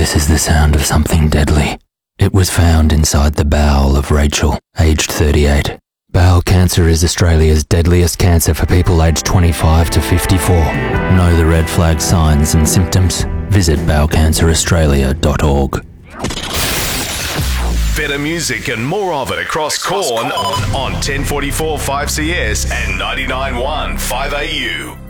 This is the sound of something deadly. It was found inside the bowel of Rachel, aged 38. Bowel cancer is Australia's deadliest cancer for people aged 25 to 54. Know the red flag signs and symptoms? Visit bowelcanceraustralia.org. Better music and more of it across Corn on 1044 5CS and 99.1 5AU.